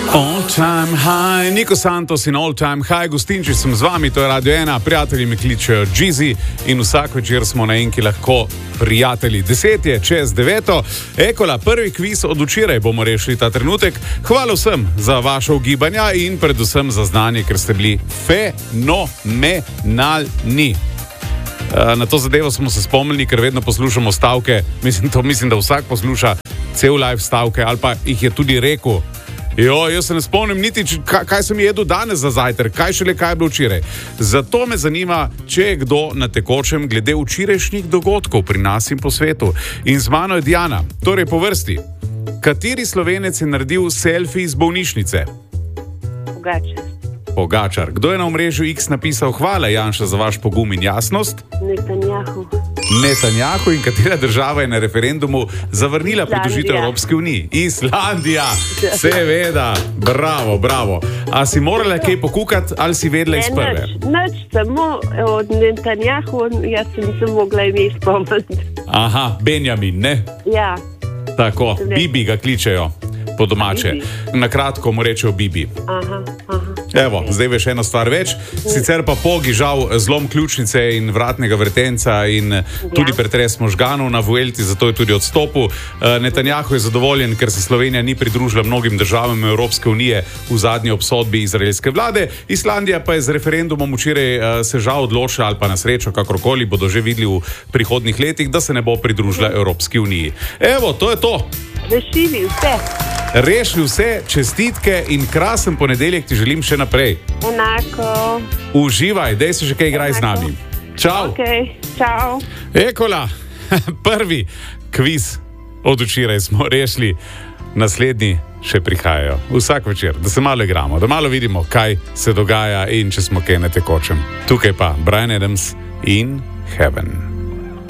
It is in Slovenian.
All time high, Niko Santos in all time high, gostinči sem z vami, to je Radio 1, prijatelji me kličejo Jeezy in vsak večer smo na enki lahko prijatelji. 10 je čez 9. Ekola, prvi kviz od včeraj bomo rešili ta trenutek. Hvala vsem za vaše ugibanja in predvsem za znanje, ker ste bili fenomenalni. Na to zadevo smo se spomnili, ker vedno poslušamo stavke, mislim, da vsak posluša cel live stavke ali pa jih je tudi rekel. Jaz se ne spomnim niti, kaj sem jedel danes za zajtrk, kaj je bilo včeraj. Zato me zanima, če je kdo na tekočem glede včerajšnjih dogodkov pri nas in po svetu. In z mano je Diana, torej po vrsti. Kateri Slovenec je naredil selfie iz bolnišnice? Pogačar. Kdo je na omrežju X napisal hvala Janša za vaš pogum in jasnost? Netanjahu. In katera država je na referendumu zavrnila pridružitev Evropski uniji? Islandija. Seveda. Bravo. A si morala kaj pokukati ali si vedela iz prve? Nič, samo od Netanjahu, jaz se nisem mogla ime spomniti. Aha, Benjamin, ne? Ja. Tako, Bibi ga kličejo po domače. Na kratko mu rečejo Bibi. Aha. Evo, zdaj veš eno stvar več. Sicer pa Pogi žal zlom ključnice in vratnega vretenca in tudi pretres možganov na Vuelti, zato je tudi odstopil. Netanjahu je zadovoljen, ker se Slovenija ni pridružila mnogim državam Evropske unije v zadnji obsodbi izraelske vlade. Islandija pa je z referendumom včeraj se žal odločila, ali pa na srečo, kakorkoli bodo že videli v prihodnih letih, da se ne bo pridružila Evropski uniji. Evo, to je to. Rešili vse, čestitke in krasen ponedeljek ti želim še naprej. Enako. Uživaj, dej se že kaj igraj z nami. Čau. Okay, čau. Ekola, prvi kviz od včeraj smo rešili, naslednji še prihajajo. Vsak večer, da se malo igramo, da malo vidimo, kaj se dogaja in če smo kaj na tekočem. Tukaj pa Bryan Adams in Heaven.